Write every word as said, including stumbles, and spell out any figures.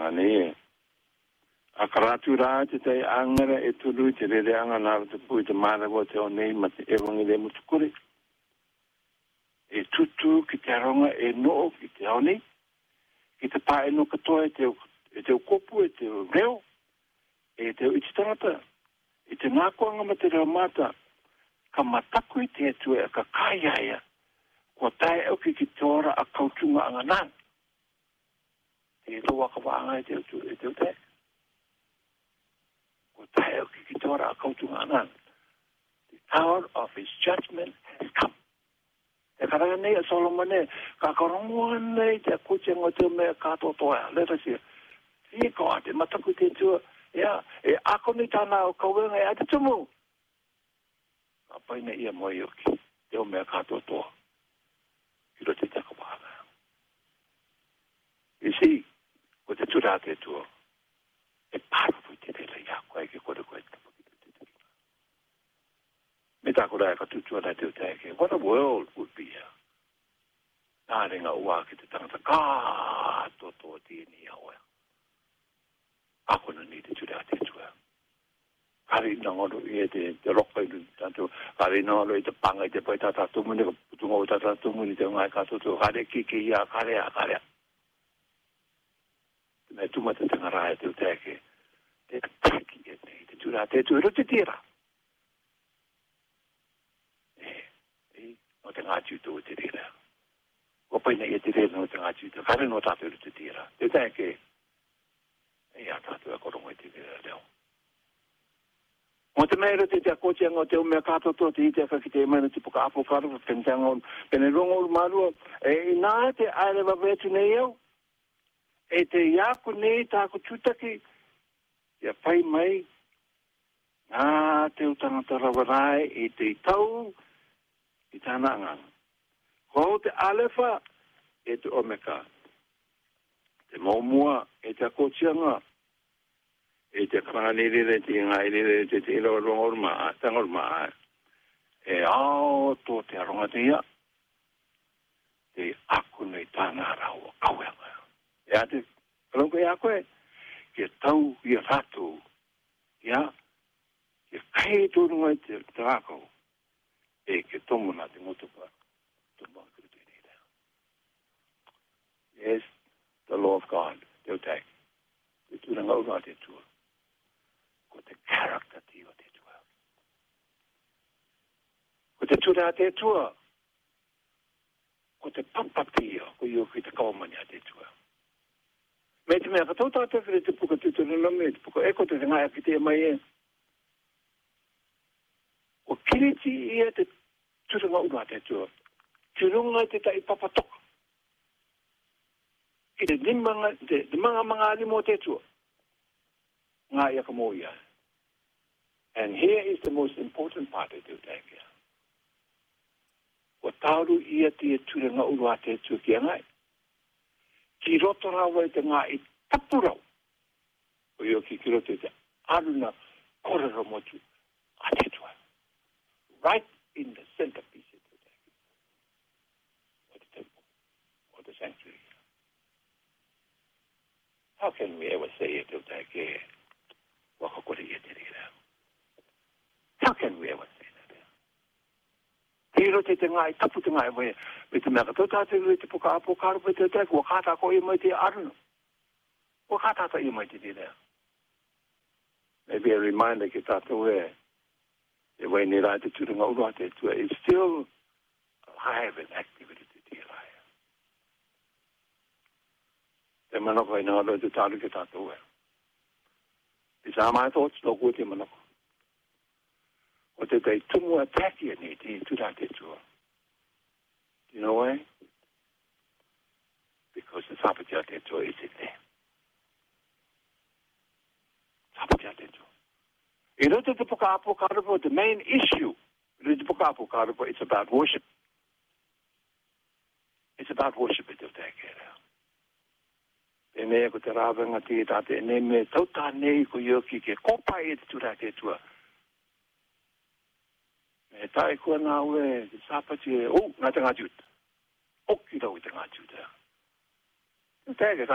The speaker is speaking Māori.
Ani. Akaratu rā te te angara e tulu te rere anga nāra te pui te māra o te o nei ma te ewangi le mutukuri. E tutu ki te aronga e noo ki te aoni. Ki te pā e no katoa e te, e te ukopu e te reo. E te iti tangata. E te nākuanga ma te reo mata. Ka mataku i te atu e a ka kāiaia. Kua tae au ki ki te ora a kautunga anga nāna. E loa ka wāanga e te atu e te utek. The hour of his judgment has come. Te karanga nei a Solomon e, ka karongoa nei te kuchenga te mea kato toa. Let us hear. He God, e mataku te tua, ea, e ako ni tāna o kauenga e ate tumu. Ka paina ia moi oki, te o mea kato toa. Kiro te taka wāna. You see, ko te tura te tua, e pāru te te rei a koe ke kore koe te me tako rai ka tutua nei te uteke. What a world would be here. Nā ringa ua ki te tangata kā to to tēni a oea. Ako na ni te tura te tua. Kari na ngono i e te, te roka i tanto. Kari na ngono i te panga i te pai tata tumuni, ka putunga o tata tumuni te ngai katoto. Kare kike ia, kare a, kare a. Me tumata te ngarai te uteke. Te ataki e nei, te tura te tua, te tira. O te ngā tūtō te rira. O paina i te rira no te ngā tūtō. Kare no tātou te tira. Te tēke, e a tātou a korongo i te rira reo. O te meira te te a kōtianga o te umea kātoto te ite aka ki te mana te puka apo kāro, whenteanga o pene rongo o marua. E nā te aere wawetu nei au. E te iako nei tāko tūtaki. Ia pai mai. Nā te utangata rawarai e te tau. I tāna ngang. Ko te alefa e te omeka. Te maumua e te akotianga. E te karanganirere te ngairere te te ilo rongorma, tangorma. E ao tō te aronga te ia. Te aku nei tāna rau kauenga. E a te karongo i a koe. Ke tau i ratu. Ia. Ke kai tūrunga i te tākau. E ke tomo nā te motopa, tomo a kuru tēnei reo. Yes, the law of God, te utai. Te tūranga ura te tua. Ko te character ti o te tua. Ko te tura te tua. Ko te papati o, ko iu ki te kaumani a te tua. Me te mea katau tātou kire te puka tūturu nami, te puka eko te ngai ki te mai e. O kiriti ia te turunga ura te tua. Turunga te tai papatoka. Ki te dimanga, te dimanga mga alimo te tua. Ngā ia ka mō ia. And here is the most important part of the utaikia. O tauru ia te turunga ura te tua ki angai. Ki roto rawa te ngā i tapurau. O io ki ki roto te aruna korero motu a te tua. Right in the centerpiece of the temple, or the temple, or the sanctuary. How can we ever say it like how can we ever say that? Tiro te te ngai, tapu te ngai, me te mea katota te rui te puka apo karu pe te teku, wakata ko i mai te arunu. Wakata ta i mai te tira. Maybe a reminder ki tātou e, the way ni rā te turunga ura te tua is still alive and activity te tira. Te manoko i nā roi te tāru ki tātou e. Is our my thoughts, no good te manoko. O te tei tumu ataki ni te tura te tua. Do you know why? Because the sapatia te tua is in there. Sapatia te tua. I roto te puka apo kārupo, the main issue, i te puka apo kārupo, it's about worship. It's about worship e te utai kera. E mea ko te rāwenga te tate, e ne me tauta nei ko ioki ke kopai e te tura te tua. E tae kua ngā ue, te sāpati e, o, ngā te ngā tiuta. Oki rau i te ngā tiuta. Te tege